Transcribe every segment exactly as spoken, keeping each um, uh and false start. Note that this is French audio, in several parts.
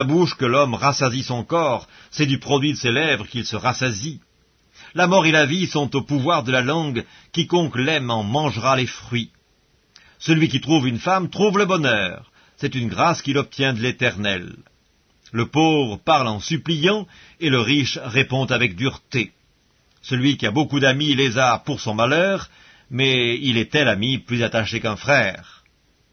la bouche que l'homme rassasie son corps, c'est du produit de ses lèvres qu'il se rassasie. La mort et la vie sont au pouvoir de la langue, quiconque l'aime en mangera les fruits. Celui qui trouve une femme trouve le bonheur, c'est une grâce qu'il obtient de l'Éternel. Le pauvre parle en suppliant, et le riche répond avec dureté. Celui qui a beaucoup d'amis les a pour son malheur, mais il est tel ami plus attaché qu'un frère.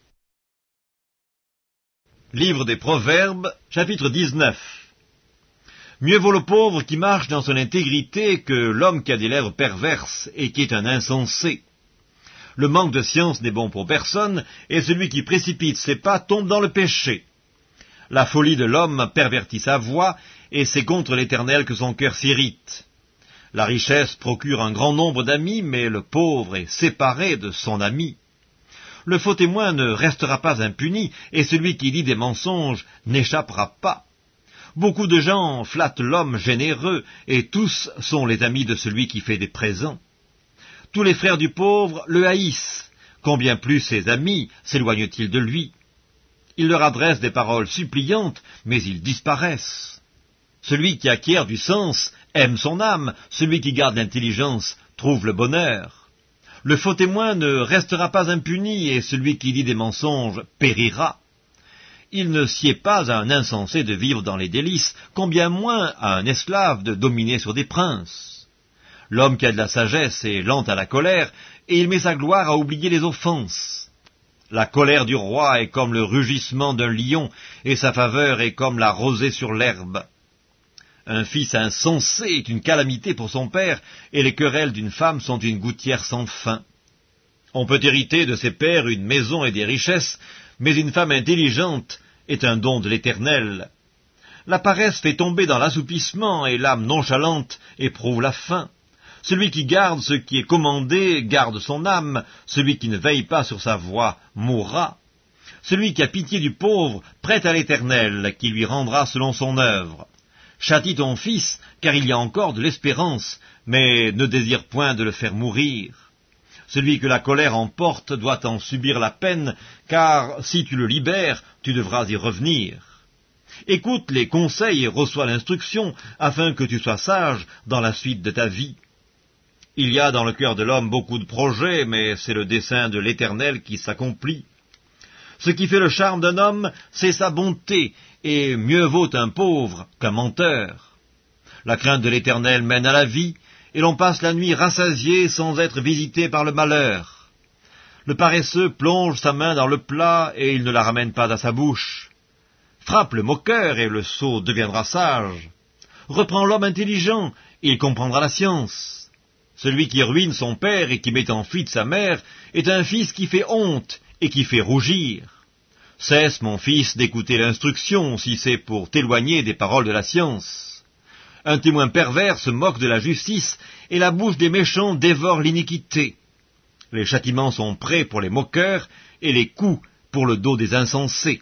Livre des Proverbes, chapitre dix-neuf. Mieux vaut le pauvre qui marche dans son intégrité que l'homme qui a des lèvres perverses et qui est un insensé. Le manque de science n'est bon pour personne, et celui qui précipite ses pas tombe dans le péché. La folie de l'homme pervertit sa voix, et c'est contre l'Éternel que son cœur s'irrite. La richesse procure un grand nombre d'amis, mais le pauvre est séparé de son ami. Le faux témoin ne restera pas impuni, et celui qui dit des mensonges n'échappera pas. Beaucoup de gens flattent l'homme généreux, et tous sont les amis de celui qui fait des présents. Tous les frères du pauvre le haïssent, combien plus ses amis s'éloignent-ils de lui. Il leur adresse des paroles suppliantes, mais ils disparaissent. Celui qui acquiert du sens aime son âme, celui qui garde l'intelligence trouve le bonheur. Le faux témoin ne restera pas impuni, et celui qui dit des mensonges périra. Il ne sied pas à un insensé de vivre dans les délices, combien moins à un esclave de dominer sur des princes. L'homme qui a de la sagesse est lent à la colère, et il met sa gloire à oublier les offenses. La colère du roi est comme le rugissement d'un lion, et sa faveur est comme la rosée sur l'herbe. Un fils insensé est une calamité pour son père, et les querelles d'une femme sont une gouttière sans fin. On peut hériter de ses pères une maison et des richesses, mais une femme intelligente est un don de l'Éternel. La paresse fait tomber dans l'assoupissement, et l'âme nonchalante éprouve la faim. Celui qui garde ce qui est commandé garde son âme, celui qui ne veille pas sur sa voie mourra. Celui qui a pitié du pauvre prête à l'Éternel, qui lui rendra selon son œuvre. Châtie ton fils, car il y a encore de l'espérance, mais ne désire point de le faire mourir. Celui que la colère emporte doit en subir la peine, car si tu le libères, tu devras y revenir. Écoute les conseils et reçois l'instruction, afin que tu sois sage dans la suite de ta vie. Il y a dans le cœur de l'homme beaucoup de projets, mais c'est le dessein de l'Éternel qui s'accomplit. Ce qui fait le charme d'un homme, c'est sa bonté, et mieux vaut un pauvre qu'un menteur. La crainte de l'Éternel mène à la vie, et l'on passe la nuit rassasié sans être visité par le malheur. Le paresseux plonge sa main dans le plat, et il ne la ramène pas à sa bouche. Frappe le moqueur, et le sot deviendra sage. Reprends l'homme intelligent, et il comprendra la science. Celui qui ruine son père et qui met en fuite sa mère est un fils qui fait honte et qui fait rougir. Cesse, mon fils, d'écouter l'instruction, si c'est pour t'éloigner des paroles de la science. Un témoin pervers se moque de la justice, et la bouche des méchants dévore l'iniquité. Les châtiments sont prêts pour les moqueurs, et les coups pour le dos des insensés.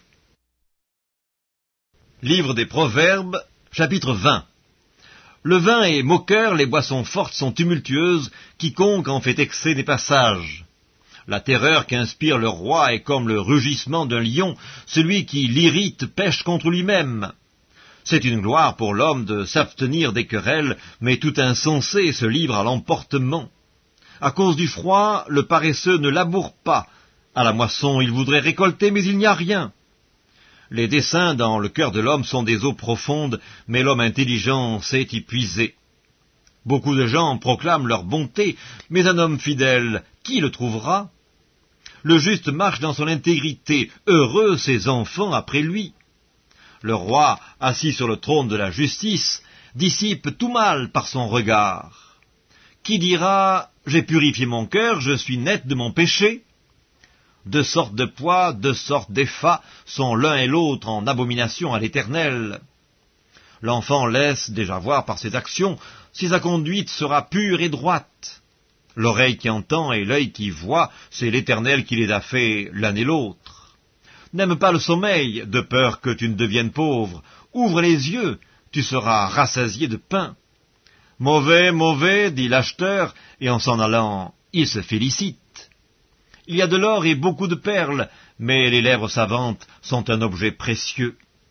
Livre des Proverbes, chapitre vingt. Le vin est moqueur, les boissons fortes sont tumultueuses, quiconque en fait excès n'est pas sage. La terreur qu'inspire le roi est comme le rugissement d'un lion, celui qui l'irrite pêche contre lui-même. C'est une gloire pour l'homme de s'abstenir des querelles, mais tout insensé se livre à l'emportement. À cause du froid, le paresseux ne laboure pas. À la moisson, il voudrait récolter, mais il n'y a rien. Les desseins dans le cœur de l'homme sont des eaux profondes, mais l'homme intelligent sait y puiser. Beaucoup de gens proclament leur bonté, mais un homme fidèle, qui le trouvera? Le juste marche dans son intégrité, heureux ses enfants après lui. Le roi, assis sur le trône de la justice, dissipe tout mal par son regard. Qui dira « J'ai purifié mon cœur, je suis net de mon péché » Deux sortes de poids, deux sortes d'effats sont l'un et l'autre en abomination à l'Éternel. L'enfant laisse déjà voir par ses actions si sa conduite sera pure et droite. L'oreille qui entend et l'œil qui voit, c'est l'Éternel qui les a fait l'un et l'autre. N'aime pas le sommeil, de peur que tu ne deviennes pauvre. Ouvre les yeux, tu seras rassasié de pain. Mauvais, mauvais, dit l'acheteur, et en s'en allant, il se félicite. Il y a de l'or et beaucoup de perles, mais les lèvres savantes sont un objet précieux.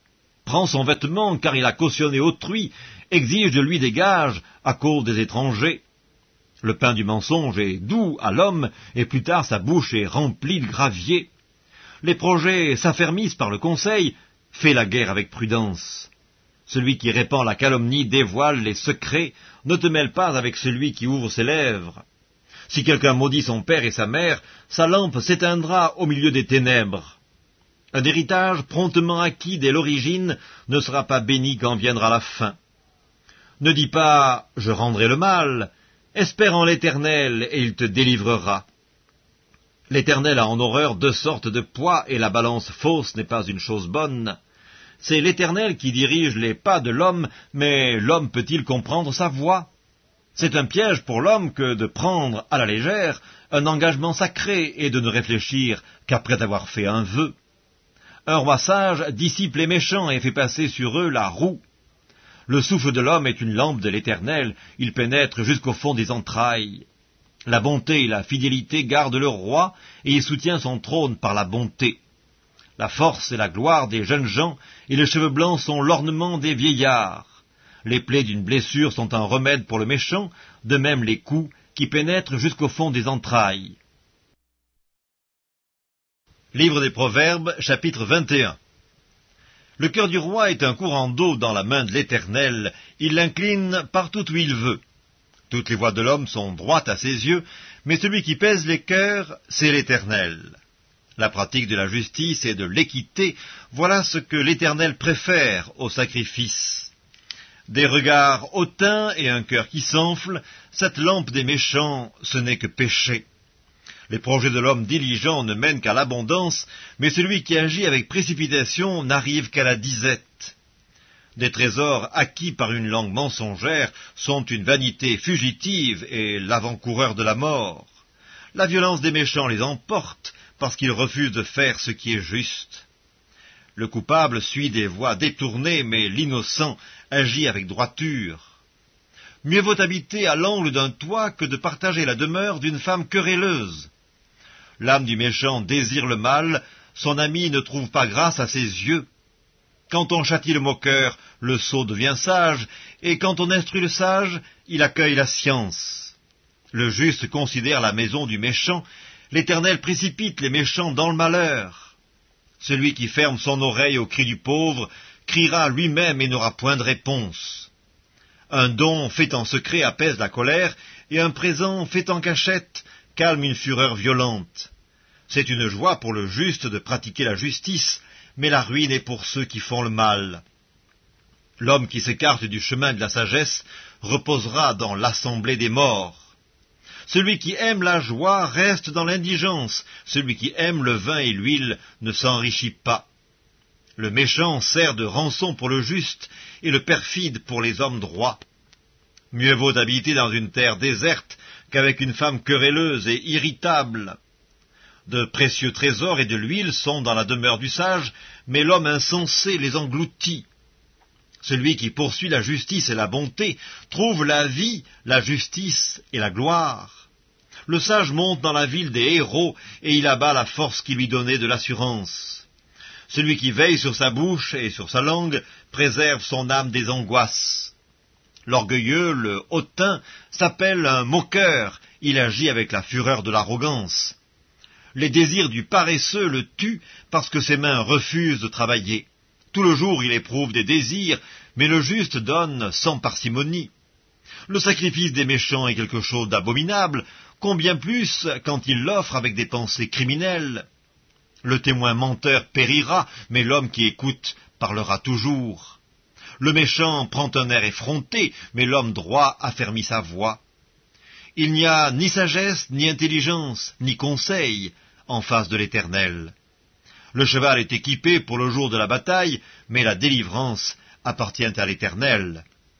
prend son vêtement car il a cautionné autrui, exige de lui des gages à cause des étrangers. Le pain du mensonge est doux à l'homme, et plus tard sa bouche est remplie de gravier. Les projets s'affermissent par le conseil, fais la guerre avec prudence. Celui qui répand la calomnie dévoile les secrets, ne te mêle pas avec celui qui ouvre ses lèvres. Si quelqu'un maudit son père et sa mère, sa lampe s'éteindra au milieu des ténèbres. Un héritage promptement acquis dès l'origine ne sera pas béni quand viendra la fin. Ne dis pas « je rendrai le mal », espère en l'Éternel et il te délivrera. L'Éternel a en horreur deux sortes de poids et la balance fausse n'est pas une chose bonne. C'est l'Éternel qui dirige les pas de l'homme, mais l'homme peut-il comprendre sa voie? C'est un piège pour l'homme que de prendre à la légère un engagement sacré et de ne réfléchir qu'après avoir fait un vœu. Un roi sage dissipe les méchants et fait passer sur eux la roue. Le souffle de l'homme est une lampe de l'Éternel, il pénètre jusqu'au fond des entrailles. La bonté et la fidélité gardent le roi, et il soutient son trône par la bonté. La force et la gloire des jeunes gens, et les cheveux blancs sont l'ornement des vieillards. Les plaies d'une blessure sont un remède pour le méchant, de même les coups qui pénètrent jusqu'au fond des entrailles. Livre des Proverbes, chapitre vingt et un. Le cœur du roi est un courant d'eau dans la main de l'Éternel, il l'incline partout où il veut. Toutes les voies de l'homme sont droites à ses yeux, mais celui qui pèse les cœurs, c'est l'Éternel. La pratique de la justice et de l'équité, voilà ce que l'Éternel préfère au sacrifice. Des regards hautains et un cœur qui s'enfle, cette lampe des méchants, ce n'est que péché. Les projets de l'homme diligent ne mènent qu'à l'abondance, mais celui qui agit avec précipitation n'arrive qu'à la disette. Des trésors acquis par une langue mensongère sont une vanité fugitive et l'avant-coureur de la mort. La violence des méchants les emporte parce qu'ils refusent de faire ce qui est juste. Le coupable suit des voies détournées, mais l'innocent agit avec droiture. Mieux vaut habiter à l'angle d'un toit que de partager la demeure d'une femme querelleuse. L'âme du méchant désire le mal, son ami ne trouve pas grâce à ses yeux. Quand on châtie le moqueur, le sot devient sage, et quand on instruit le sage, il accueille la science. Le juste considère la maison du méchant, l'Éternel précipite les méchants dans le malheur. Celui qui ferme son oreille au cri du pauvre criera lui-même et n'aura point de réponse. Un don fait en secret apaise la colère, et un présent fait en cachette calme une fureur violente. C'est une joie pour le juste de pratiquer la justice, mais la ruine est pour ceux qui font le mal. L'homme qui s'écarte du chemin de la sagesse reposera dans l'assemblée des morts. Celui qui aime la joie reste dans l'indigence, celui qui aime le vin et l'huile ne s'enrichit pas. Le méchant sert de rançon pour le juste, et le perfide pour les hommes droits. Mieux vaut habiter dans une terre déserte qu'avec une femme querelleuse et irritable. De précieux trésors et de l'huile sont dans la demeure du sage, mais l'homme insensé les engloutit. Celui qui poursuit la justice et la bonté trouve la vie, la justice et la gloire. Le sage monte dans la ville des héros, et il abat la force qui lui donnait de l'assurance. Celui qui veille sur sa bouche et sur sa langue préserve son âme des angoisses. L'orgueilleux, le hautain, s'appelle un moqueur, il agit avec la fureur de l'arrogance. Les désirs du paresseux le tuent parce que ses mains refusent de travailler. Tout le jour il éprouve des désirs, mais le juste donne sans parcimonie. Le sacrifice des méchants est quelque chose d'abominable, combien plus quand il l'offre avec des pensées criminelles. Le témoin menteur périra, mais l'homme qui écoute parlera toujours. Le méchant prend un air effronté, mais l'homme droit affermit sa voix. Il n'y a ni sagesse, ni intelligence, ni conseil en face de l'Éternel. Le cheval est équipé pour le jour de la bataille, mais la délivrance appartient à l'Éternel.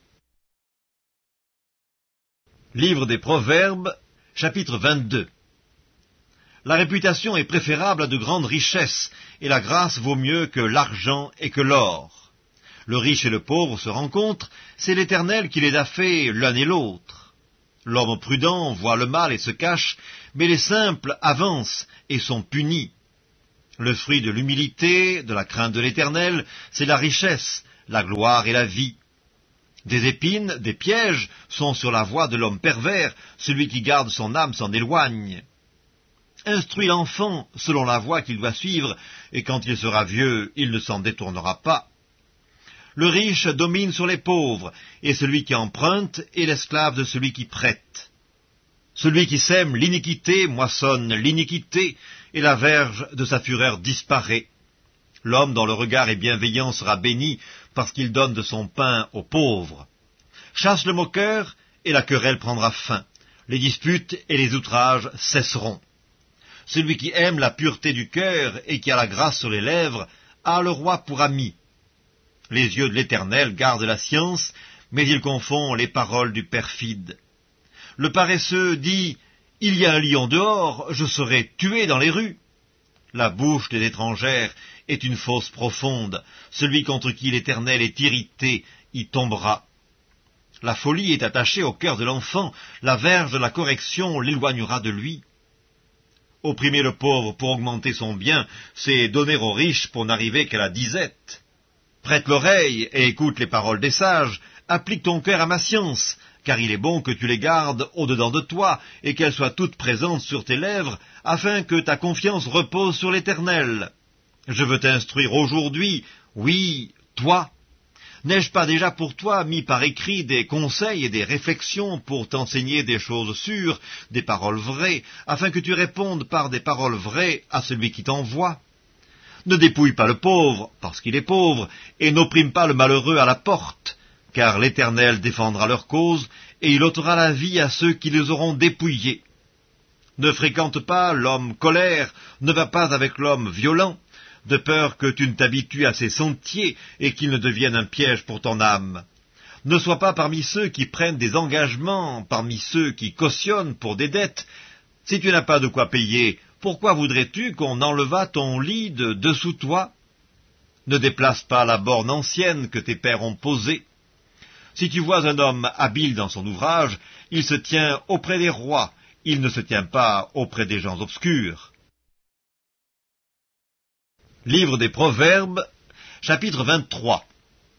Livre des Proverbes, chapitre vingt-deux. La réputation est préférable à de grandes richesses, et la grâce vaut mieux que l'argent et que l'or. Le riche et le pauvre se rencontrent, c'est l'Éternel qui les a faits l'un et l'autre. L'homme prudent voit le mal et se cache, mais les simples avancent et sont punis. Le fruit de l'humilité, de la crainte de l'Éternel, c'est la richesse, la gloire et la vie. Des épines, des pièges sont sur la voie de l'homme pervers, celui qui garde son âme s'en éloigne. Instruis l'enfant selon la voie qu'il doit suivre, et quand il sera vieux, il ne s'en détournera pas. Le riche domine sur les pauvres, et celui qui emprunte est l'esclave de celui qui prête. Celui qui sème l'iniquité moissonne l'iniquité, et la verge de sa fureur disparaît. L'homme dont le regard est bienveillant sera béni, parce qu'il donne de son pain aux pauvres. Chasse le moqueur, et la querelle prendra fin. Les disputes et les outrages cesseront. Celui qui aime la pureté du cœur et qui a la grâce sur les lèvres a le roi pour ami. Les yeux de l'Éternel gardent la science, mais il confond les paroles du perfide. Le paresseux dit « Il y a un lion dehors, je serai tué dans les rues ». La bouche des étrangères est une fosse profonde. Celui contre qui l'Éternel est irrité y tombera. La folie est attachée au cœur de l'enfant, la verge de la correction l'éloignera de lui. Opprimer le pauvre pour augmenter son bien, c'est donner aux riches pour n'arriver qu'à la disette. Prête l'oreille et écoute les paroles des sages, applique ton cœur à ma science, car il est bon que tu les gardes au-dedans de toi, et qu'elles soient toutes présentes sur tes lèvres, afin que ta confiance repose sur l'Éternel. Je veux t'instruire aujourd'hui, oui, toi. N'ai-je pas déjà pour toi mis par écrit des conseils et des réflexions pour t'enseigner des choses sûres, des paroles vraies, afin que tu répondes par des paroles vraies à celui qui t'envoie? Ne dépouille pas le pauvre, parce qu'il est pauvre, et n'opprime pas le malheureux à la porte, car l'Éternel défendra leur cause, et il ôtera la vie à ceux qui les auront dépouillés. Ne fréquente pas l'homme colère, ne va pas avec l'homme violent, de peur que tu ne t'habitues à ses sentiers et qu'il ne devienne un piège pour ton âme. Ne sois pas parmi ceux qui prennent des engagements, parmi ceux qui cautionnent pour des dettes. Si tu n'as pas de quoi payer, pourquoi voudrais-tu qu'on enlevât ton lit de dessous toi? Ne déplace pas la borne ancienne que tes pères ont posée. Si tu vois un homme habile dans son ouvrage, il se tient auprès des rois, il ne se tient pas auprès des gens obscurs. Livre des Proverbes, chapitre vingt-trois.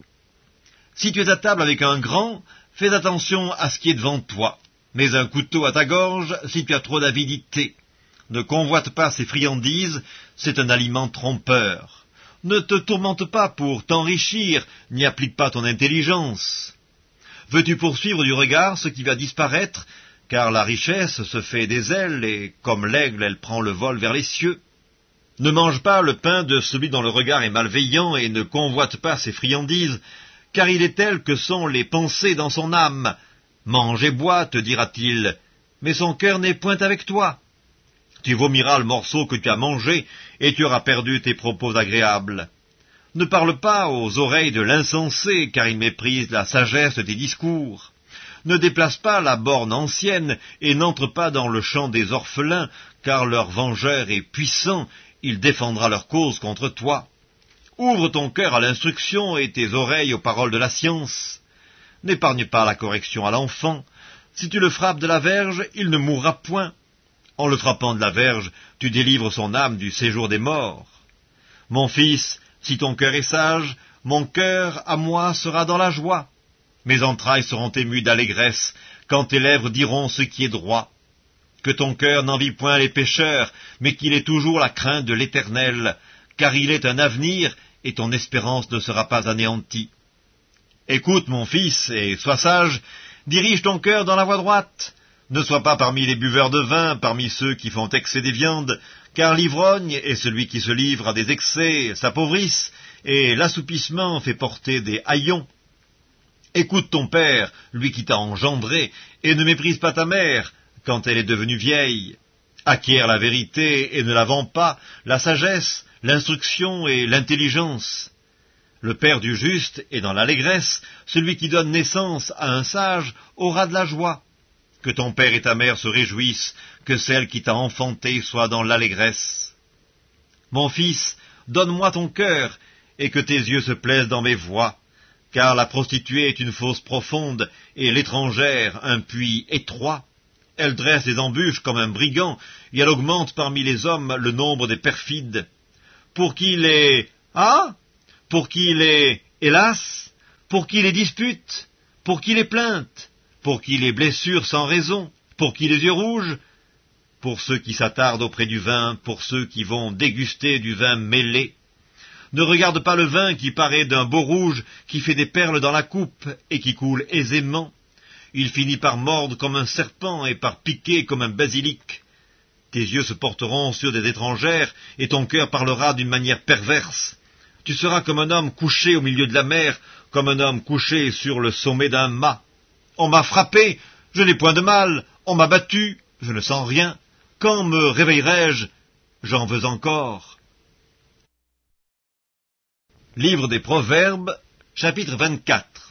Si tu es à table avec un grand, fais attention à ce qui est devant toi. Mets un couteau à ta gorge si tu as trop d'avidité. Ne convoite pas ses friandises, c'est un aliment trompeur. Ne te tourmente pas pour t'enrichir, n'y applique pas ton intelligence. Veux-tu poursuivre du regard ce qui va disparaître, car la richesse se fait des ailes, et comme l'aigle elle prend le vol vers les cieux. Ne mange pas le pain de celui dont le regard est malveillant, et ne convoite pas ses friandises, car il est tel que sont les pensées dans son âme. Mange et bois, te dira-t-il, mais son cœur n'est point avec toi. Tu vomiras le morceau que tu as mangé, et tu auras perdu tes propos agréables. Ne parle pas aux oreilles de l'insensé, car il méprise la sagesse de tes discours. Ne déplace pas la borne ancienne, et n'entre pas dans le champ des orphelins, car leur vengeur est puissant, il défendra leur cause contre toi. Ouvre ton cœur à l'instruction et tes oreilles aux paroles de la science. N'épargne pas la correction à l'enfant. Si tu le frappes de la verge, il ne mourra point. En le frappant de la verge, tu délivres son âme du séjour des morts. Mon fils, si ton cœur est sage, mon cœur à moi sera dans la joie. Mes entrailles seront émues d'allégresse, quand tes lèvres diront ce qui est droit. Que ton cœur n'envie point les pécheurs, mais qu'il ait toujours la crainte de l'Éternel, car il est un avenir, et ton espérance ne sera pas anéantie. Écoute, mon fils, et sois sage, dirige ton cœur dans la voie droite. Ne sois pas parmi les buveurs de vin, parmi ceux qui font excès des viandes, car l'ivrogne et celui qui se livre à des excès s'appauvrissent, et l'assoupissement fait porter des haillons. Écoute ton père, lui qui t'a engendré, et ne méprise pas ta mère, quand elle est devenue vieille. Acquiert la vérité et ne la vends pas, la sagesse, l'instruction et l'intelligence. Le père du juste est dans l'allégresse, celui qui donne naissance à un sage aura de la joie. Que ton père et ta mère se réjouissent, que celle qui t'a enfanté soit dans l'allégresse. Mon fils, donne-moi ton cœur, et que tes yeux se plaisent dans mes voies, car la prostituée est une fosse profonde, et l'étrangère un puits étroit. Elle dresse des embûches comme un brigand, et elle augmente parmi les hommes le nombre des perfides. pour qui les « Ah » pour qui les « Hélas » pour qui les disputes, pour qui les plaintes, pour qui les blessures sans raison, pour qui les yeux rouges, pour ceux qui s'attardent auprès du vin, pour ceux qui vont déguster du vin mêlé. Ne regarde pas le vin qui paraît d'un beau rouge, qui fait des perles dans la coupe et qui coule aisément. Il finit par mordre comme un serpent et par piquer comme un basilic. Tes yeux se porteront sur des étrangères et ton cœur parlera d'une manière perverse. Tu seras comme un homme couché au milieu de la mer, comme un homme couché sur le sommet d'un mât. On m'a frappé, je n'ai point de mal, on m'a battu, je ne sens rien. Quand me réveillerai-je? J'en veux encore. Livre des Proverbes, chapitre vingt-quatre.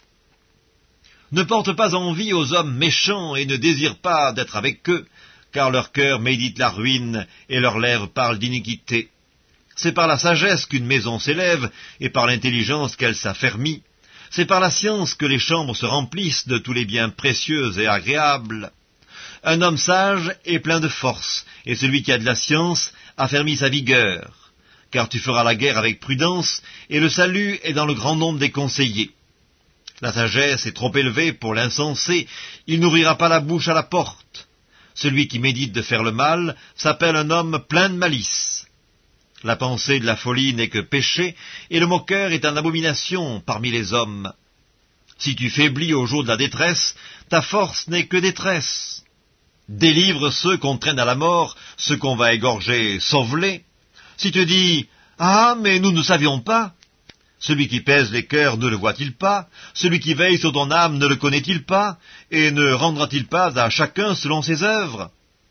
Ne porte pas envie aux hommes méchants et ne désire pas d'être avec eux, car leur cœur médite la ruine et leurs lèvres parlent d'iniquité. C'est par la sagesse qu'une maison s'élève et par l'intelligence qu'elle s'affermit. C'est par la science que les chambres se remplissent de tous les biens précieux et agréables. Un homme sage est plein de force, et celui qui a de la science affermit sa vigueur. Car tu feras la guerre avec prudence, et le salut est dans le grand nombre des conseillers. La sagesse est trop élevée pour l'insensé, il n'ouvrira pas la bouche à la porte. Celui qui médite de faire le mal s'appelle un homme plein de malice. La pensée de la folie n'est que péché, et le moqueur est une abomination parmi les hommes. Si tu faiblis au jour de la détresse, ta force n'est que détresse. Délivre ceux qu'on traîne à la mort, ceux qu'on va égorger, sauve-les. Si tu dis « Ah, mais nous ne savions pas », celui qui pèse les cœurs ne le voit-il pas? Celui qui veille sur ton âme ne le connaît-il pas? Et ne rendra-t-il pas à chacun selon ses œuvres?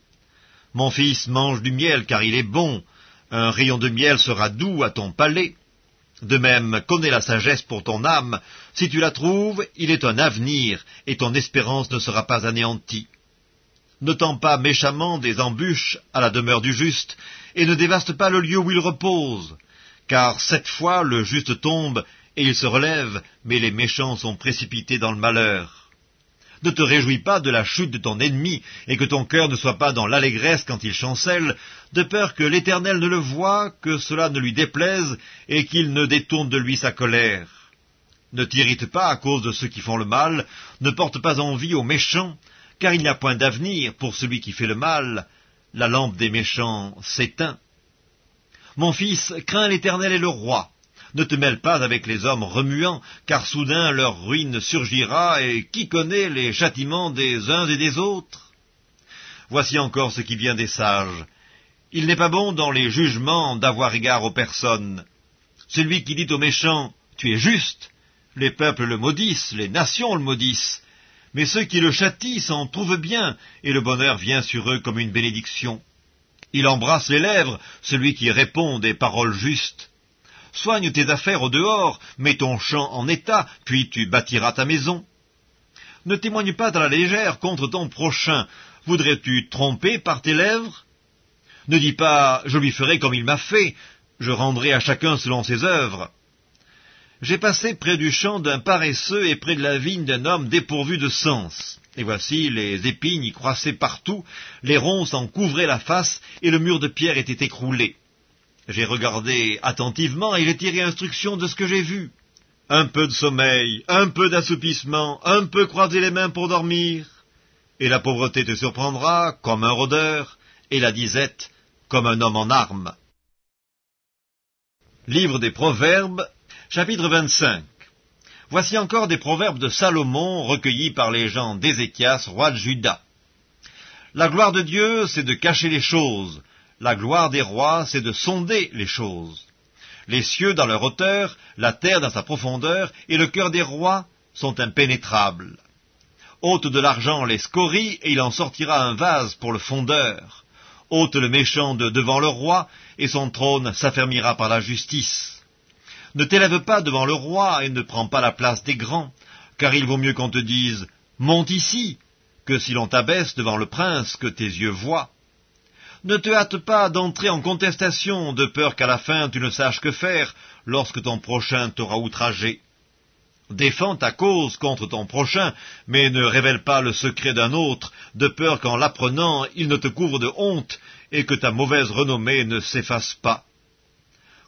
Mon fils, mange du miel, car il est bon. Un rayon de miel sera doux à ton palais. De même, connais la sagesse pour ton âme. Si tu la trouves, il est un avenir, et ton espérance ne sera pas anéantie. Ne tends pas méchamment des embûches à la demeure du juste, et ne dévaste pas le lieu où il repose. Car sept fois le juste tombe, et il se relève, mais les méchants sont précipités dans le malheur. Ne te réjouis pas de la chute de ton ennemi, et que ton cœur ne soit pas dans l'allégresse quand il chancelle, de peur que l'Éternel ne le voie, que cela ne lui déplaise, et qu'il ne détourne de lui sa colère. Ne t'irrite pas à cause de ceux qui font le mal, ne porte pas envie aux méchants, car il n'y a point d'avenir pour celui qui fait le mal. La lampe des méchants s'éteint. Mon fils, crains l'Éternel et le roi. Ne te mêle pas avec les hommes remuants, car soudain leur ruine surgira, et qui connaît les châtiments des uns et des autres? Voici encore ce qui vient des sages. Il n'est pas bon dans les jugements d'avoir égard aux personnes. Celui qui dit aux méchants « Tu es juste », les peuples le maudissent, les nations le maudissent, mais ceux qui le châtient s'en trouvent bien, et le bonheur vient sur eux comme une bénédiction. Il embrasse les lèvres, celui qui répond des paroles justes. Soigne tes affaires au dehors, mets ton champ en état, puis tu bâtiras ta maison. Ne témoigne pas à la légère contre ton prochain. Voudrais-tu tromper par tes lèvres? Ne dis pas « je lui ferai comme il m'a fait, je rendrai à chacun selon ses œuvres ». J'ai passé près du champ d'un paresseux et près de la vigne d'un homme dépourvu de sens. Et voici, les épines y croissaient partout, les ronces en couvraient la face, et le mur de pierre était écroulé. J'ai regardé attentivement et j'ai tiré instruction de ce que j'ai vu. Un peu de sommeil, un peu d'assoupissement, un peu croiser les mains pour dormir. Et la pauvreté te surprendra comme un rôdeur, et la disette comme un homme en armes. Livre des Proverbes, chapitre vingt-cinq. Voici encore des proverbes de Salomon recueillis par les gens d'Ézéchias, roi de Juda. La gloire de Dieu, c'est de cacher les choses. La gloire des rois, c'est de sonder les choses. Les cieux dans leur hauteur, la terre dans sa profondeur, et le cœur des rois sont impénétrables. Ôte de l'argent les scories, et il en sortira un vase pour le fondeur. Ôte le méchant de devant le roi, et son trône s'affermira par la justice. Ne t'élève pas devant le roi, et ne prends pas la place des grands, car il vaut mieux qu'on te dise « Monte ici », que si l'on t'abaisse devant le prince que tes yeux voient. Ne te hâte pas d'entrer en contestation, de peur qu'à la fin tu ne saches que faire lorsque ton prochain t'aura outragé. Défends ta cause contre ton prochain, mais ne révèle pas le secret d'un autre, de peur qu'en l'apprenant il ne te couvre de honte et que ta mauvaise renommée ne s'efface pas.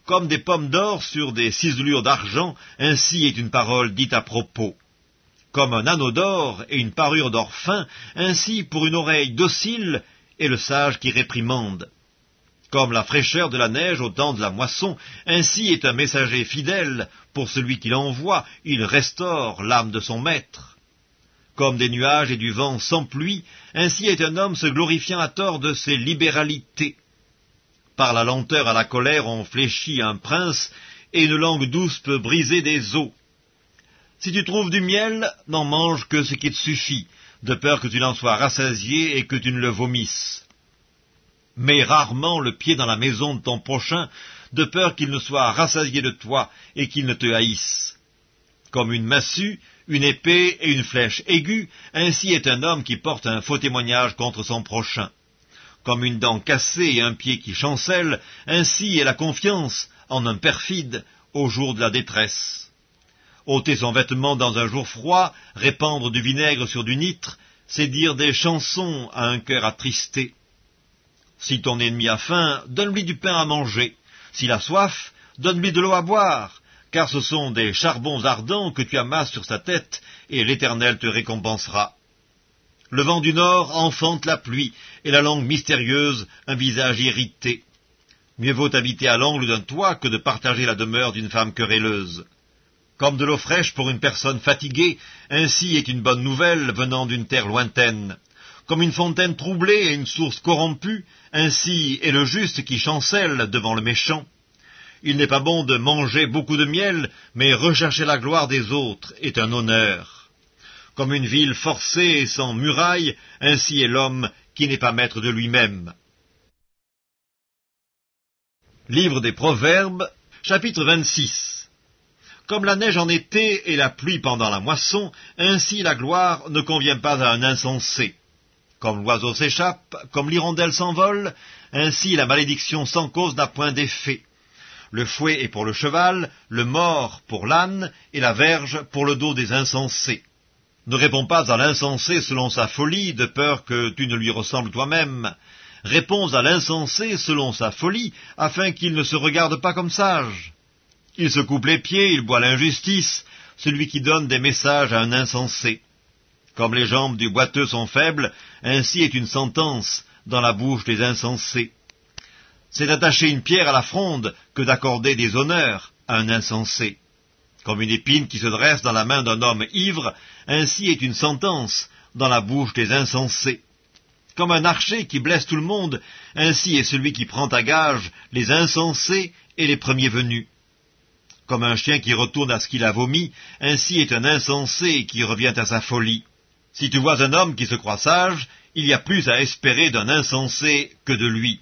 Comme des pommes d'or sur des ciselures d'argent, ainsi est une parole dite à propos. Comme un anneau d'or et une parure d'or fin, ainsi pour une oreille docile est le sage qui réprimande. Comme la fraîcheur de la neige au temps de la moisson, ainsi est un messager fidèle, pour celui qui l'envoie, il restaure l'âme de son maître. Comme des nuages et du vent sans pluie, ainsi est un homme se glorifiant à tort de ses libéralités. Par la lenteur à la colère on fléchit un prince, et une langue douce peut briser des os. Si tu trouves du miel, n'en mange que ce qui te suffit, de peur que tu n'en sois rassasié et que tu ne le vomisses. Mets rarement le pied dans la maison de ton prochain, de peur qu'il ne soit rassasié de toi et qu'il ne te haïsse. Comme une massue, une épée et une flèche aiguë, ainsi est un homme qui porte un faux témoignage contre son prochain. Comme une dent cassée et un pied qui chancelle, ainsi est la confiance en un perfide au jour de la détresse. Ôter son vêtement dans un jour froid, répandre du vinaigre sur du nitre, c'est dire des chansons à un cœur attristé. Si ton ennemi a faim, donne-lui du pain à manger. S'il a soif, donne-lui de l'eau à boire, car ce sont des charbons ardents que tu amasses sur sa tête, et l'Éternel te récompensera. Le vent du nord enfante la pluie, et la langue mystérieuse un visage irrité. Mieux vaut habiter à l'angle d'un toit que de partager la demeure d'une femme querelleuse. Comme de l'eau fraîche pour une personne fatiguée, ainsi est une bonne nouvelle venant d'une terre lointaine. Comme une fontaine troublée et une source corrompue, ainsi est le juste qui chancelle devant le méchant. Il n'est pas bon de manger beaucoup de miel, mais rechercher la gloire des autres est un honneur. Comme une ville forcée et sans muraille, ainsi est l'homme qui n'est pas maître de lui-même. Livre des Proverbes, chapitre vingt-six. Comme la neige en été et la pluie pendant la moisson, ainsi la gloire ne convient pas à un insensé. Comme l'oiseau s'échappe, comme l'hirondelle s'envole, ainsi la malédiction sans cause n'a point d'effet. Le fouet est pour le cheval, le mors pour l'âne, et la verge pour le dos des insensés. Ne réponds pas à l'insensé selon sa folie, de peur que tu ne lui ressembles toi-même. Réponds à l'insensé selon sa folie, afin qu'il ne se regarde pas comme sage. Il se coupe les pieds, il boit l'injustice, celui qui donne des messages à un insensé. Comme les jambes du boiteux sont faibles, ainsi est une sentence dans la bouche des insensés. C'est d'attacher une pierre à la fronde que d'accorder des honneurs à un insensé. Comme une épine qui se dresse dans la main d'un homme ivre, ainsi est une sentence dans la bouche des insensés. Comme un archer qui blesse tout le monde, ainsi est celui qui prend à gage les insensés et les premiers venus. Comme un chien qui retourne à ce qu'il a vomi, ainsi est un insensé qui revient à sa folie. Si tu vois un homme qui se croit sage, il y a plus à espérer d'un insensé que de lui.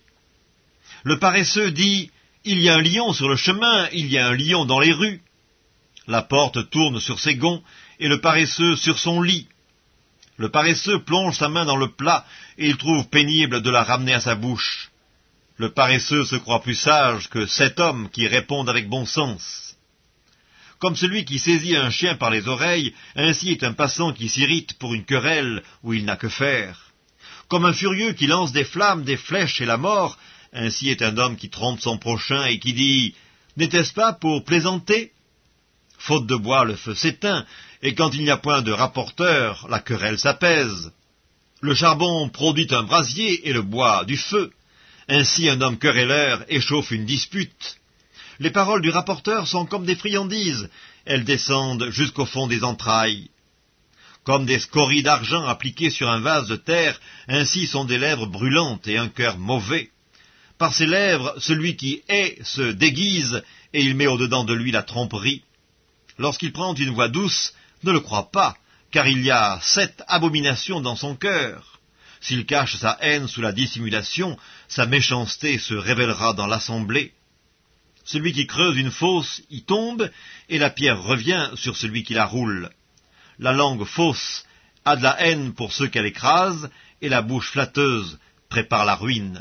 Le paresseux dit « Il y a un lion sur le chemin, il y a un lion dans les rues ». La porte tourne sur ses gonds, et le paresseux sur son lit. Le paresseux plonge sa main dans le plat, et il trouve pénible de la ramener à sa bouche. Le paresseux se croit plus sage que sept hommes qui répondent avec bon sens. Comme celui qui saisit un chien par les oreilles, ainsi est un passant qui s'irrite pour une querelle où il n'a que faire. Comme un furieux qui lance des flammes, des flèches et la mort, ainsi est un homme qui trompe son prochain et qui dit « N'était-ce pas pour plaisanter ?» Faute de bois, le feu s'éteint, et quand il n'y a point de rapporteur, la querelle s'apaise. Le charbon produit un brasier et le bois du feu. Ainsi un homme querelleur échauffe une dispute. Les paroles du rapporteur sont comme des friandises, elles descendent jusqu'au fond des entrailles. Comme des scories d'argent appliquées sur un vase de terre, ainsi sont des lèvres brûlantes et un cœur mauvais. Par ses lèvres, celui qui hait se déguise, et il met au-dedans de lui la tromperie. Lorsqu'il prend une voix douce, ne le crois pas, car il y a sept abominations dans son cœur. S'il cache sa haine sous la dissimulation, sa méchanceté se révélera dans l'assemblée. Celui qui creuse une fosse y tombe, et la pierre revient sur celui qui la roule. La langue fausse a de la haine pour ceux qu'elle écrase, et la bouche flatteuse prépare la ruine.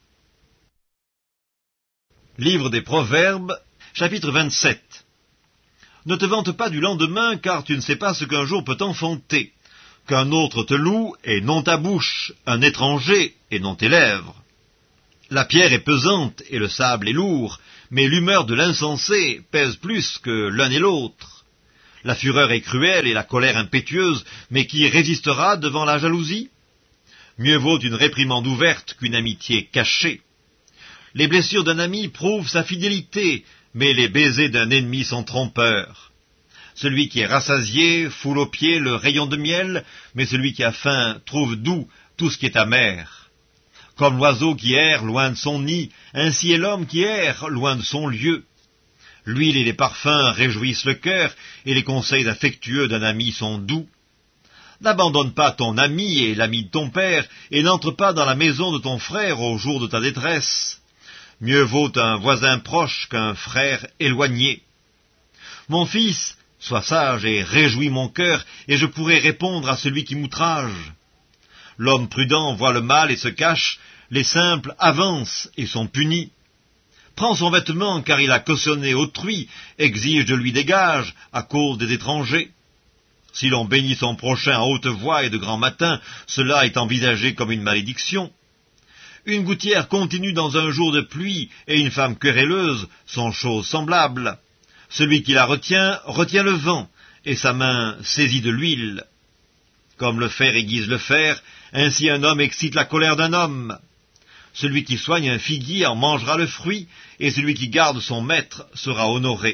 Livre des Proverbes, chapitre vingt-sept. Ne te vante pas du lendemain, car tu ne sais pas ce qu'un jour peut enfanter. Qu'un autre te loue, et non ta bouche, un étranger, et non tes lèvres. La pierre est pesante, et le sable est lourd, mais l'humeur de l'insensé pèse plus que l'un et l'autre. La fureur est cruelle et la colère impétueuse, mais qui résistera devant la jalousie? Mieux vaut une réprimande ouverte qu'une amitié cachée. Les blessures d'un ami prouvent sa fidélité, mais les baisers d'un ennemi sont trompeurs. Celui qui est rassasié foule aux pieds le rayon de miel, mais celui qui a faim trouve doux tout ce qui est amer. Comme l'oiseau qui erre loin de son nid, ainsi est l'homme qui erre loin de son lieu. L'huile et les parfums réjouissent le cœur, et les conseils affectueux d'un ami sont doux. N'abandonne pas ton ami et l'ami de ton père, et n'entre pas dans la maison de ton frère au jour de ta détresse. Mieux vaut un voisin proche qu'un frère éloigné. Mon fils, sois sage et réjouis mon cœur, et je pourrai répondre à celui qui m'outrage. L'homme prudent voit le mal et se cache, les simples avancent et sont punis. Prends son vêtement, car il a cautionné autrui, exige de lui des gages à cause des étrangers. Si l'on bénit son prochain à haute voix et de grand matin, cela est envisagé comme une malédiction. Une gouttière continue dans un jour de pluie et une femme querelleuse sont choses semblables. Celui qui la retient, retient le vent, et sa main saisit de l'huile. Comme le fer aiguise le fer, ainsi un homme excite la colère d'un homme. Celui qui soigne un figuier en mangera le fruit, et celui qui garde son maître sera honoré.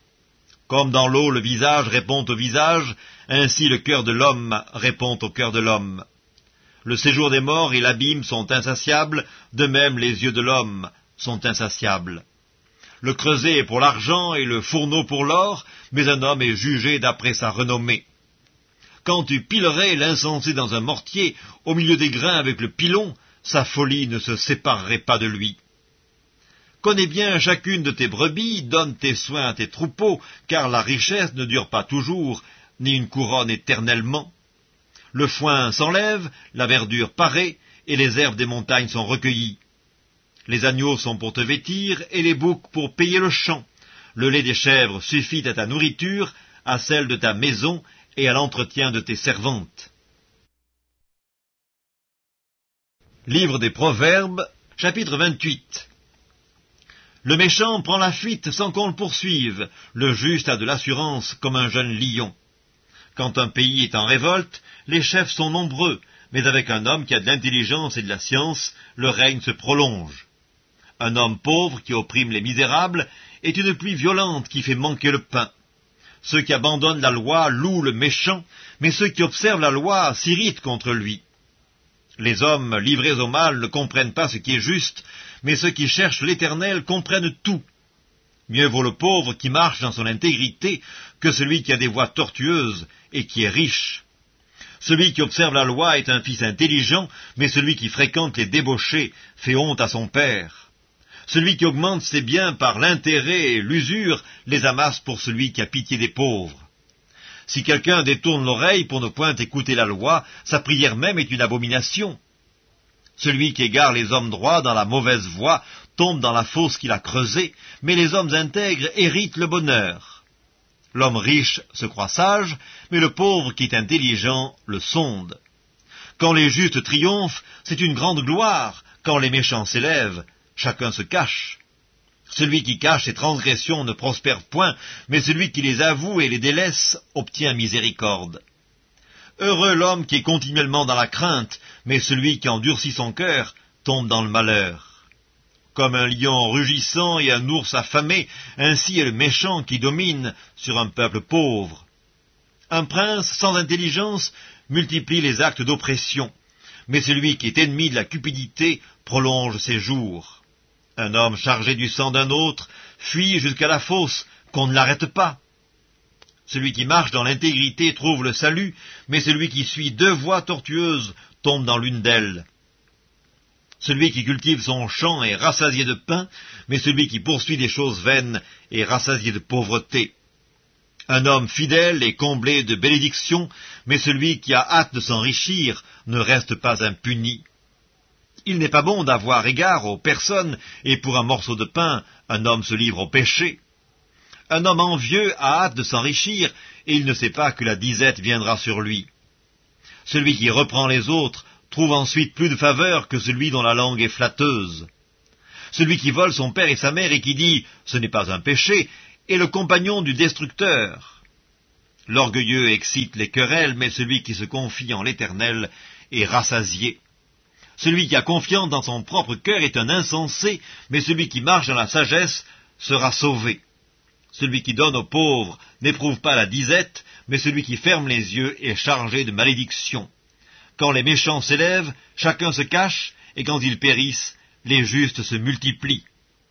Comme dans l'eau le visage répond au visage, ainsi le cœur de l'homme répond au cœur de l'homme. Le séjour des morts et l'abîme sont insatiables, de même les yeux de l'homme sont insatiables. Le creuset est pour l'argent et le fourneau pour l'or, mais un homme est jugé d'après sa renommée. Quand tu pilerais l'insensé dans un mortier, au milieu des grains avec le pilon, sa folie ne se séparerait pas de lui. Connais bien chacune de tes brebis, donne tes soins à tes troupeaux, car la richesse ne dure pas toujours, ni une couronne éternellement. Le foin s'enlève, la verdure paraît, et les herbes des montagnes sont recueillies. Les agneaux sont pour te vêtir, et les boucs pour payer le champ. Le lait des chèvres suffit à ta nourriture, à celle de ta maison, et à l'entretien de tes servantes. Livre des Proverbes, chapitre vingt-huit. Le méchant prend la fuite sans qu'on le poursuive, le juste a de l'assurance comme un jeune lion. Quand un pays est en révolte, les chefs sont nombreux, mais avec un homme qui a de l'intelligence et de la science, le règne se prolonge. Un homme pauvre qui opprime les misérables est une pluie violente qui fait manquer le pain. Ceux qui abandonnent la loi louent le méchant, mais ceux qui observent la loi s'irritent contre lui. Les hommes livrés au mal ne comprennent pas ce qui est juste, mais ceux qui cherchent l'Éternel comprennent tout. Mieux vaut le pauvre qui marche dans son intégrité que celui qui a des voies tortueuses et qui est riche. Celui qui observe la loi est un fils intelligent, mais celui qui fréquente les débauchés fait honte à son père. Celui qui augmente ses biens par l'intérêt et l'usure les amasse pour celui qui a pitié des pauvres. Si quelqu'un détourne l'oreille pour ne point écouter la loi, sa prière même est une abomination. Celui qui égare les hommes droits dans la mauvaise voie tombe dans la fosse qu'il a creusée, mais les hommes intègres héritent le bonheur. L'homme riche se croit sage, mais le pauvre qui est intelligent le sonde. Quand les justes triomphent, c'est une grande gloire. Quand les méchants s'élèvent, chacun se cache. Celui qui cache ses transgressions ne prospère point, mais celui qui les avoue et les délaisse obtient miséricorde. Heureux l'homme qui est continuellement dans la crainte, mais celui qui endurcit son cœur tombe dans le malheur. Comme un lion rugissant et un ours affamé, ainsi est le méchant qui domine sur un peuple pauvre. Un prince sans intelligence multiplie les actes d'oppression, mais celui qui est ennemi de la cupidité prolonge ses jours. Un homme chargé du sang d'un autre fuit jusqu'à la fosse, qu'on ne l'arrête pas. Celui qui marche dans l'intégrité trouve le salut, mais celui qui suit deux voies tortueuses tombe dans l'une d'elles. Celui qui cultive son champ est rassasié de pain, mais celui qui poursuit des choses vaines est rassasié de pauvreté. Un homme fidèle est comblé de bénédictions, mais celui qui a hâte de s'enrichir ne reste pas impuni. Il n'est pas bon d'avoir égard aux personnes, et pour un morceau de pain, un homme se livre au péché. Un homme envieux a hâte de s'enrichir, et il ne sait pas que la disette viendra sur lui. Celui qui reprend les autres trouve ensuite plus de faveur que celui dont la langue est flatteuse. Celui qui vole son père et sa mère et qui dit « ce n'est pas un péché » est le compagnon du destructeur. L'orgueilleux excite les querelles, mais celui qui se confie en l'Éternel est rassasié. Celui qui a confiance dans son propre cœur est un insensé, mais celui qui marche dans la sagesse sera sauvé. Celui qui donne aux pauvres n'éprouve pas la disette, mais celui qui ferme les yeux est chargé de malédiction. Quand les méchants s'élèvent, chacun se cache, et quand ils périssent, les justes se multiplient.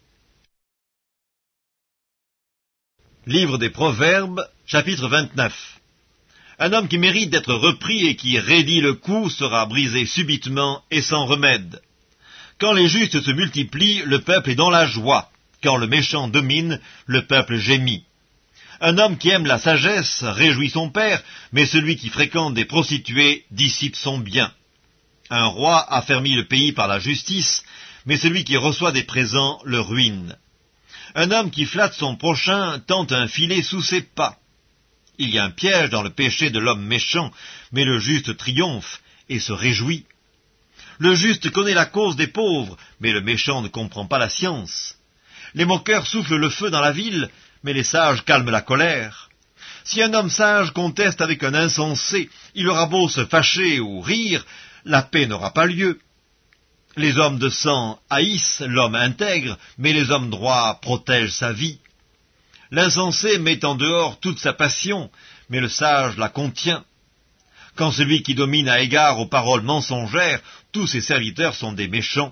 Livre des Proverbes, chapitre vingt-neuf. Un homme qui mérite d'être repris et qui raidit le cou sera brisé subitement et sans remède. Quand les justes se multiplient, le peuple est dans la joie. Quand le méchant domine, le peuple gémit. Un homme qui aime la sagesse réjouit son père, mais celui qui fréquente des prostituées dissipe son bien. Un roi affermit le pays par la justice, mais celui qui reçoit des présents le ruine. Un homme qui flatte son prochain tente un filet sous ses pas. Il y a un piège dans le péché de l'homme méchant, mais le juste triomphe et se réjouit. Le juste connaît la cause des pauvres, mais le méchant ne comprend pas la science. Les moqueurs soufflent le feu dans la ville, mais les sages calment la colère. Si un homme sage conteste avec un insensé, il aura beau se fâcher ou rire, la paix n'aura pas lieu. Les hommes de sang haïssent l'homme intègre, mais les hommes droits protègent sa vie. L'insensé met en dehors toute sa passion, mais le sage la contient. Quand celui qui domine a égard aux paroles mensongères, tous ses serviteurs sont des méchants.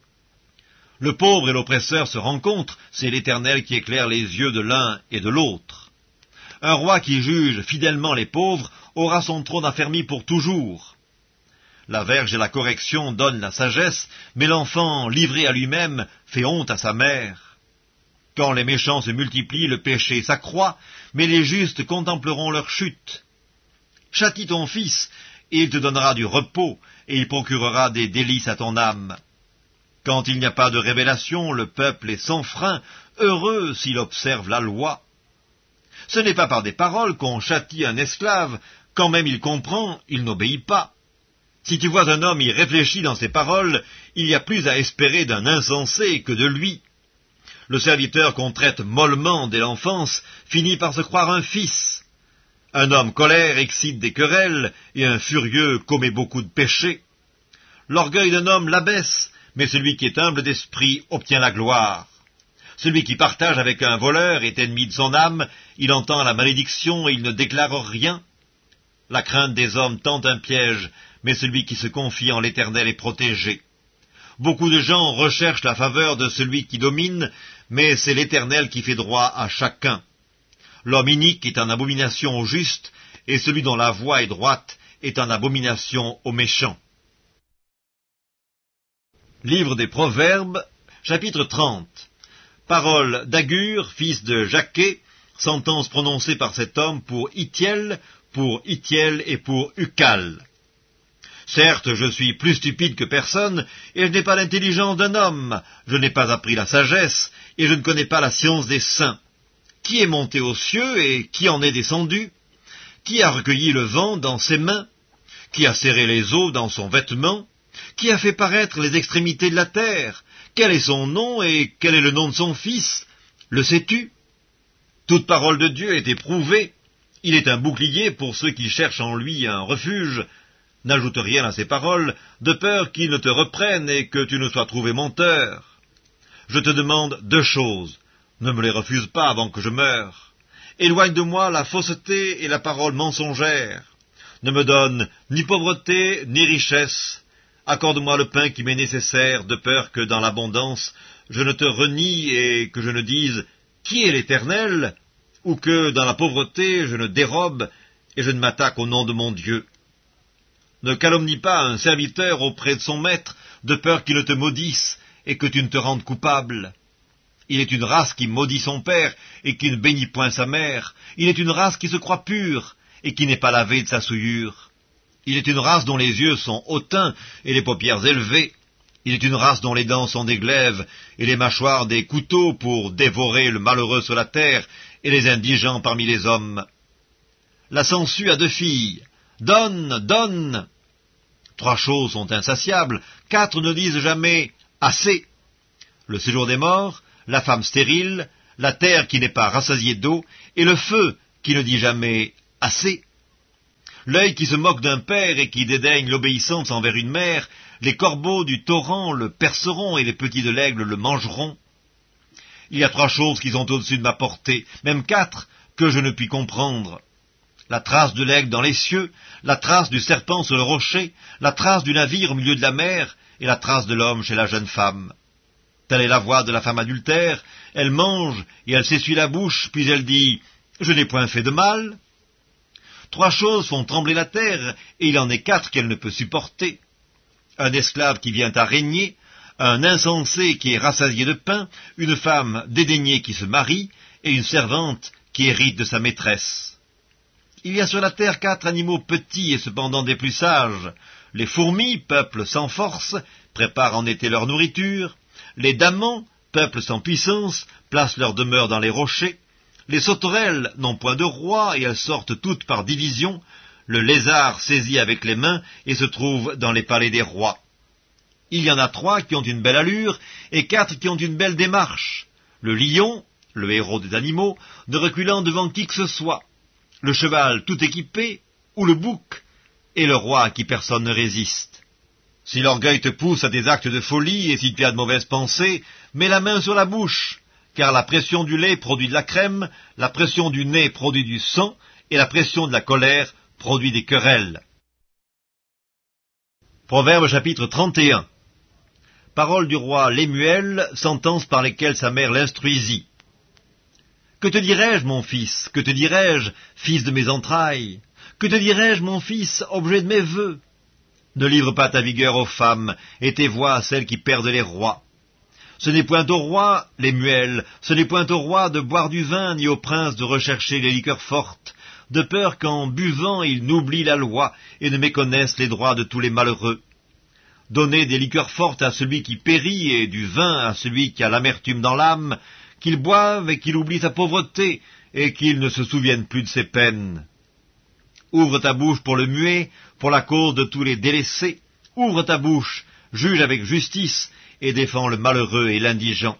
Le pauvre et l'oppresseur se rencontrent, c'est l'Éternel qui éclaire les yeux de l'un et de l'autre. Un roi qui juge fidèlement les pauvres aura son trône affermi pour toujours. La verge et la correction donnent la sagesse, mais l'enfant livré à lui-même fait honte à sa mère. Quand les méchants se multiplient, le péché s'accroît, mais les justes contempleront leur chute. Châtie ton fils, et il te donnera du repos, et il procurera des délices à ton âme. Quand il n'y a pas de révélation, le peuple est sans frein, heureux s'il observe la loi. Ce n'est pas par des paroles qu'on châtie un esclave, quand même il comprend, il n'obéit pas. Si tu vois un homme y réfléchir dans ses paroles, il y a plus à espérer d'un insensé que de lui. Le serviteur qu'on traite mollement dès l'enfance finit par se croire un fils. Un homme colère excite des querelles, et un furieux commet beaucoup de péchés. L'orgueil d'un homme l'abaisse, mais celui qui est humble d'esprit obtient la gloire. Celui qui partage avec un voleur est ennemi de son âme, il entend la malédiction et il ne déclare rien. La crainte des hommes tente un piège, mais celui qui se confie en l'Éternel est protégé. Beaucoup de gens recherchent la faveur de celui qui domine, mais c'est l'Éternel qui fait droit à chacun. L'homme inique est en abomination au juste, et celui dont la voie est droite est en abomination aux méchants. Livre des Proverbes, chapitre trente. Parole d'Agur, fils de Jaquet, sentence prononcée par cet homme pour Ithiel, pour Ithiel et pour Ucal. Certes, je suis plus stupide que personne, et je n'ai pas l'intelligence d'un homme, je n'ai pas appris la sagesse, et je ne connais pas la science des saints. Qui est monté aux cieux, et qui en est descendu? Qui a recueilli le vent dans ses mains? Qui a serré les eaux dans son vêtement? Qui a fait paraître les extrémités de la terre? Quel est son nom, et quel est le nom de son fils? Le sais-tu? Toute parole de Dieu est éprouvée. Il est un bouclier pour ceux qui cherchent en lui un refuge. N'ajoute rien à ces paroles, de peur qu'il ne te reprenne et que tu ne sois trouvé menteur. Je te demande deux choses. Ne me les refuse pas avant que je meure. Éloigne de moi la fausseté et la parole mensongère. Ne me donne ni pauvreté ni richesse. Accorde-moi le pain qui m'est nécessaire, de peur que dans l'abondance je ne te renie et que je ne dise « Qui est l'Éternel ?» ou que dans la pauvreté je ne dérobe et je ne m'attaque au nom de mon Dieu. Ne calomnie pas un serviteur auprès de son maître, de peur qu'il ne te maudisse et que tu ne te rendes coupable. Il est une race qui maudit son père et qui ne bénit point sa mère. Il est une race qui se croit pure et qui n'est pas lavée de sa souillure. Il est une race dont les yeux sont hautains et les paupières élevées. Il est une race dont les dents sont des glaives et les mâchoires des couteaux pour dévorer le malheureux sur la terre et les indigents parmi les hommes. La sangsue a deux filles. Donne, donne. Trois choses sont insatiables, quatre ne disent jamais « assez ». le séjour des morts, la femme stérile, la terre qui n'est pas rassasiée d'eau, et le feu qui ne dit jamais « assez ». L'œil qui se moque d'un père et qui dédaigne l'obéissance envers une mère, les corbeaux du torrent le perceront et les petits de l'aigle le mangeront. Il y a trois choses qui sont au-dessus de ma portée, même quatre, que je ne puis comprendre. La trace de l'aigle dans les cieux, la trace du serpent sur le rocher, la trace du navire au milieu de la mer, et la trace de l'homme chez la jeune femme. Telle est la voix de la femme adultère, elle mange et elle s'essuie la bouche, puis elle dit « Je n'ai point fait de mal ». Trois choses font trembler la terre, et il en est quatre qu'elle ne peut supporter. Un esclave qui vient à régner, un insensé qui est rassasié de pain, une femme dédaignée qui se marie, et une servante qui hérite de sa maîtresse. Il y a sur la terre quatre animaux petits et cependant des plus sages. Les fourmis, peuple sans force, préparent en été leur nourriture. Les damans, peuple sans puissance, placent leur demeure dans les rochers. Les sauterelles n'ont point de roi, et elles sortent toutes par division. Le lézard saisit avec les mains et se trouve dans les palais des rois. Il y en a trois qui ont une belle allure, et quatre qui ont une belle démarche. Le lion, le héros des animaux, ne reculant devant qui que ce soit. Le cheval tout équipé, ou le bouc, et le roi à qui personne ne résiste. Si l'orgueil te pousse à des actes de folie, et si tu as de mauvaises pensées, mets la main sur la bouche, car la pression du lait produit de la crème, la pression du nez produit du sang, et la pression de la colère produit des querelles. Proverbe chapitre trente et un. Parole du roi Lémuel, sentence par lesquelles sa mère l'instruisit. Que te dirai-je, mon fils? Que te dirai-je, fils de mes entrailles? Que te dirai-je, mon fils, objet de mes vœux? Ne livre pas ta vigueur aux femmes, et tes voix à celles qui perdent les rois. Ce n'est point au roi, Lémuel, ce n'est point au roi de boire du vin, ni au prince de rechercher les liqueurs fortes, de peur qu'en buvant ils n'oublient la loi, et ne méconnaissent les droits de tous les malheureux. Donnez des liqueurs fortes à celui qui périt, et du vin à celui qui a l'amertume dans l'âme, qu'il boive et qu'il oublie sa pauvreté, et qu'il ne se souvienne plus de ses peines. Ouvre ta bouche pour le muet, pour la cause de tous les délaissés. Ouvre ta bouche, juge avec justice, et défends le malheureux et l'indigent.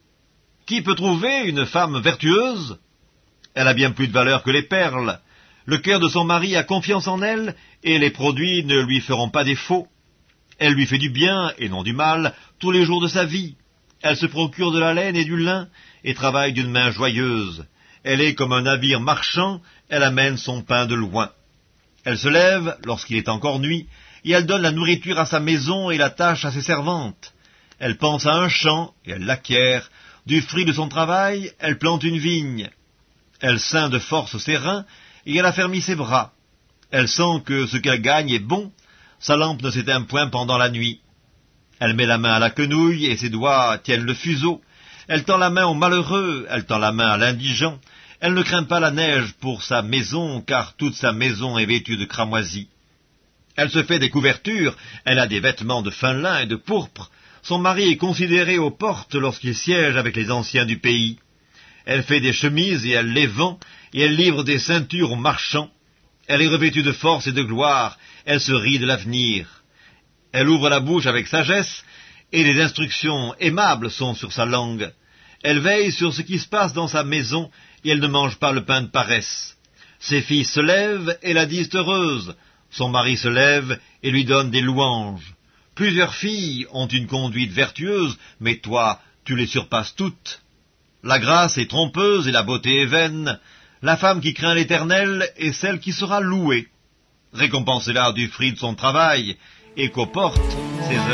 Qui peut trouver une femme vertueuse? Elle a bien plus de valeur que les perles. Le cœur de son mari a confiance en elle, et les produits ne lui feront pas défaut. Elle lui fait du bien, et non du mal, tous les jours de sa vie. Elle se procure de la laine et du lin, et travaille d'une main joyeuse. Elle est comme un navire marchand, elle amène son pain de loin. Elle se lève, lorsqu'il est encore nuit, et elle donne la nourriture à sa maison et la tâche à ses servantes. Elle pense à un champ, et elle l'acquiert. Du fruit de son travail, elle plante une vigne. Elle ceint de force ses reins, et elle affermit ses bras. Elle sent que ce qu'elle gagne est bon, sa lampe ne s'éteint point pendant la nuit. Elle met la main à la quenouille, et ses doigts tiennent le fuseau. Elle tend la main au malheureux, elle tend la main à l'indigent. Elle ne craint pas la neige pour sa maison, car toute sa maison est vêtue de cramoisis. Elle se fait des couvertures, elle a des vêtements de fin lin et de pourpre. Son mari est considéré aux portes lorsqu'il siège avec les anciens du pays. Elle fait des chemises et elle les vend, et elle livre des ceintures aux marchands. Elle est revêtue de force et de gloire, elle se rit de l'avenir. Elle ouvre la bouche avec sagesse, et les instructions aimables sont sur sa langue. Elle veille sur ce qui se passe dans sa maison, et elle ne mange pas le pain de paresse. Ses filles se lèvent et la disent heureuse. Son mari se lève et lui donne des louanges. Plusieurs filles ont une conduite vertueuse, mais toi, tu les surpasses toutes. La grâce est trompeuse et la beauté est vaine. La femme qui craint l'Éternel est celle qui sera louée. Récompensez-la du fruit de son travail, et qu'aux portes ses œuvres